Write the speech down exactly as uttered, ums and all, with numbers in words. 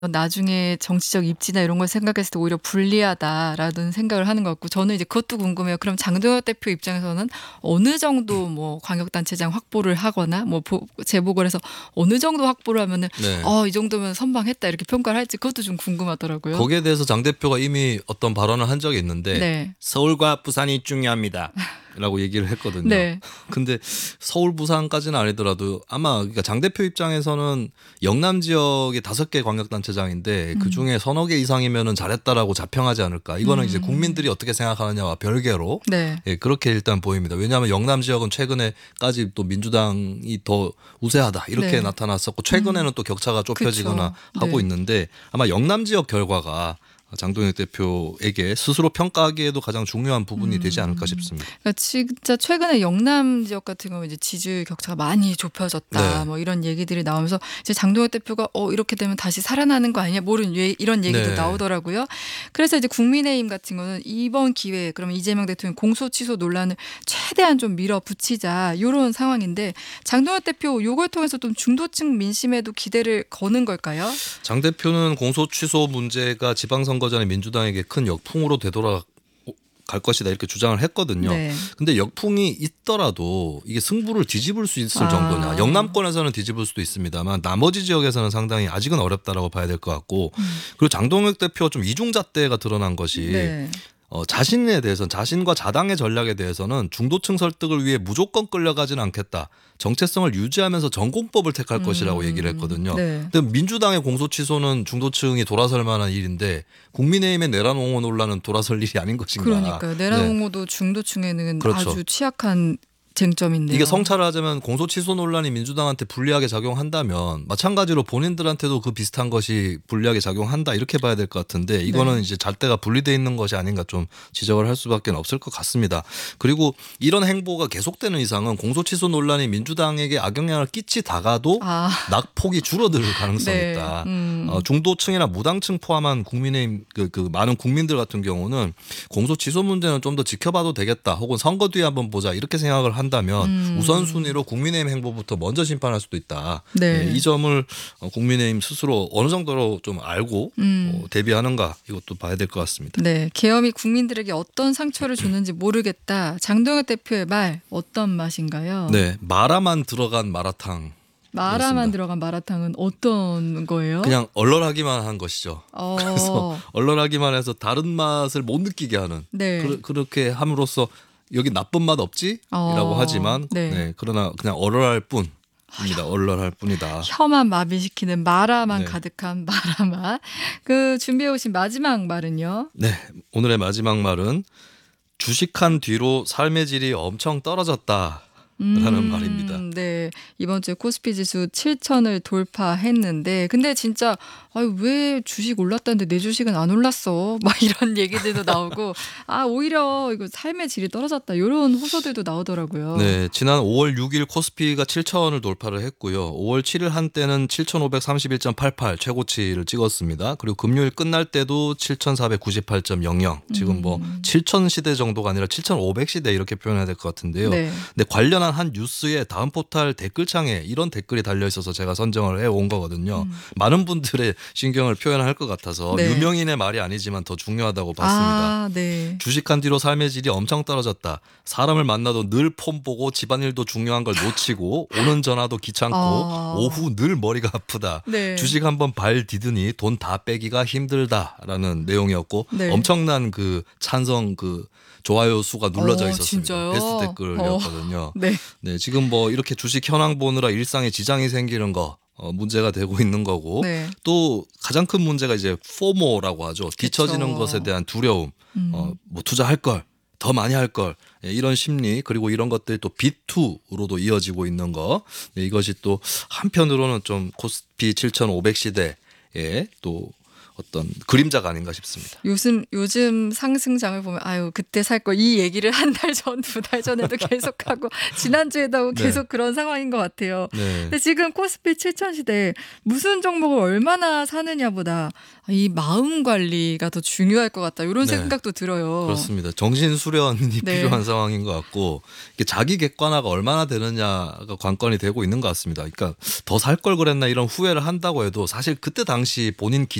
나중에 정치적 입지나 이런 걸 생각했을 때 오히려 불리하다라는 생각을 하는 것 같고 저는 이제 그것도 궁금해요. 그럼 장동혁 대표 입장에서는 어느 정도 뭐 광역단체장 확보를 하거나 뭐 보, 재보궐 해서 어느 정도 확보를 하면은 네. 어, 이 정도면 선방했다 이렇게 평가를 할지 그것도 좀 궁금하더라고요. 거기에 대해서 장 대표가 이미 어떤 발언을 한 적이 있는데 네. 서울과 부산이 중요합니다. 라고 얘기를 했거든요. 네. 근데 서울 부산까지는 아니더라도 아마 그러니까 장 대표 입장에서는 영남 지역의 다섯 개 광역단체장인데 음. 그중에 서너 개 이상이면은 잘했다라고 자평하지 않을까. 이거는 음. 이제 국민들이 어떻게 생각하느냐와 별개로 네. 예, 그렇게 일단 보입니다. 왜냐하면 영남 지역은 최근에까지 또 민주당이 더 우세하다 이렇게 네. 나타났었고 최근에는 음. 또 격차가 좁혀지거나 그쵸. 하고 네. 있는데 아마 영남 지역 결과가 장동혁 대표에게 스스로 평가하기에도 가장 중요한 부분이 되지 않을까 싶습니다. 그러니까 진짜 최근에 영남 지역 같은 경우 이제 지지율 격차가 많이 좁혀졌다. 네. 뭐 이런 얘기들이 나오면서 이제 장동혁 대표가 어 이렇게 되면 다시 살아나는 거 아니냐 모르는 왜 이런 얘기도 네. 나오더라고요. 그래서 이제 국민의힘 같은 거는 이번 기회에 그러면 이재명 대통령 공소 취소 논란을 최대한 좀 밀어붙이자 이런 상황인데 장동혁 대표 요걸 통해서 좀 중도층 민심에도 기대를 거는 걸까요? 장 대표는 공소 취소 문제가 지방선거 전에 민주당에게 큰 역풍으로 되돌아 갈 것이다 이렇게 주장을 했거든요. 네. 근데 역풍이 있더라도 이게 승부를 뒤집을 수 있을 아. 정도냐. 영남권에서는 뒤집을 수도 있습니다만 나머지 지역에서는 상당히 아직은 어렵다라고 봐야 될 것 같고 음. 그리고 장동혁 대표 좀 이중잣대가 드러난 것이 네. 어, 자신에 대해서는 자신과 자당의 전략에 대해서는 중도층 설득을 위해 무조건 끌려가지는 않겠다. 정체성을 유지하면서 전공법을 택할 음. 것이라고 얘기를 했거든요. 네. 근데 민주당의 공소 취소는 중도층이 돌아설 만한 일인데 국민의힘의 내란 옹호 논란은 돌아설 일이 아닌 것인가. 그러니까요. 내란 네. 옹호도 중도층에는 그렇죠. 아주 취약한 쟁점인데요. 이게 성찰을 하자면 공소 취소 논란이 민주당한테 불리하게 작용한다면 마찬가지로 본인들한테도 그 비슷한 것이 불리하게 작용한다 이렇게 봐야 될 것 같은데 이거는 네. 이제 잣대가 분리돼 있는 것이 아닌가 좀 지적을 할 수밖에 없을 것 같습니다. 그리고 이런 행보가 계속되는 이상은 공소 취소 논란이 민주당에게 악영향을 끼치다가도 아. 낙폭이 줄어들 가능성이 네. 있다. 음. 어, 중도층이나 무당층 포함한 국민의힘 그, 그 많은 국민들 같은 경우는 공소 취소 문제는 좀 더 지켜봐도 되겠다 혹은 선거 뒤에 한번 보자 이렇게 생각을 한다면 음. 우선순위로 국민의힘 행보부터 먼저 심판할 수도 있다. 네. 예, 이 점을 국민의힘 스스로 어느 정도로 좀 알고 음. 어, 대비하는가 이것도 봐야 될 것 같습니다. 네. 계엄이 국민들에게 어떤 상처를 줬는지 모르겠다. 장동혁 대표의 말 어떤 맛인가요? 네, 마라만 들어간 마라탕. 마라만 그렇습니다. 들어간 마라탕은 어떤 거예요? 그냥 얼얼하기만 한 것이죠. 어. 그래서 얼얼하기만 해서 다른 맛을 못 느끼게 하는 네. 그, 그렇게 함으로써 여기 나쁜 맛 없지? 어. 이라고 하지만 네. 네, 그러나 그냥 얼얼할 뿐입니다. 얼얼할 뿐이다. 혀만 마비시키는 마라만 네. 가득한 마라맛. 그 준비해 오신 마지막 말은요? 네, 오늘의 마지막 말은 주식한 뒤로 삶의 질이 엄청 떨어졌다. 라는 음, 말입니다. 네. 이번 주에 코스피 지수 칠천을 돌파했는데 근데 진짜 아유, 왜 주식 올랐다는데 내 주식은 안 올랐어? 막 이런 얘기들도 나오고 아 오히려 이거 삶의 질이 떨어졌다 이런 호소들도 나오더라고요. 네, 지난 오월 육일 코스피가 칠천을 돌파를 했고요. 오월 칠일 한때는 칠천오백삼십일 점 팔팔 최고치를 찍었습니다. 그리고 금요일 끝날 때도 칠천사백구십팔 점 영영 지금 뭐 음. 칠천 시대 정도가 아니라 칠천오백 시대 이렇게 표현해야 될 것 같은데요. 네. 근데 관련한 한 뉴스에 다음 포탈 댓글창에 이런 댓글이 달려 있어서 제가 선정을 해온 거거든요. 음. 많은 분들의 신경을 표현할 것 같아서 네. 유명인의 말이 아니지만 더 중요하다고 봤습니다. 아, 네. 주식한 뒤로 삶의 질이 엄청 떨어졌다. 사람을 만나도 늘 폰 보고 집안일도 중요한 걸 놓치고 오는 전화도 귀찮고 아. 오후 늘 머리가 아프다. 네. 주식 한번 발 디드니 돈 다 빼기가 힘들다라는 내용이었고 네. 엄청난 그 찬성 그 좋아요 수가 눌러져 어, 있었습니다. 진짜요? 베스트 댓글이었거든요. 네. 네, 지금 뭐 이렇게 주식 현황 보느라 일상에 지장이 생기는 거 어, 문제가 되고 있는 거고 네. 또 가장 큰 문제가 이제 포모라고 하죠. 뒤처지는 것에 대한 두려움. 음. 어, 뭐 투자할 걸, 더 많이 할 걸. 예, 이런 심리 그리고 이런 것들이 또 비투로도 이어지고 있는 거. 네, 이것이 또 한편으로는 좀 코스피 칠천오백 시대에 또 어떤 그림자가 아닌가 싶습니다. 요즘 요즘 상승장을 보면 아유 그때 살 거 이 얘기를 한 달 전, 두 달 전에도 계속하고 지난주에도 네. 계속 그런 상황인 것 같아요. 네. 근데 지금 코스피 칠천 시대에 무슨 종목을 얼마나 사느냐보다 이 마음 관리가 더 중요할 것 같다. 이런 네. 생각도 들어요. 그렇습니다. 정신 수련이 네. 필요한 상황인 것 같고 이게 자기 객관화가 얼마나 되느냐가 관건이 되고 있는 것 같습니다. 그러니까 더 살 걸 그랬나 이런 후회를 한다고 해도 사실 그때 당시 본인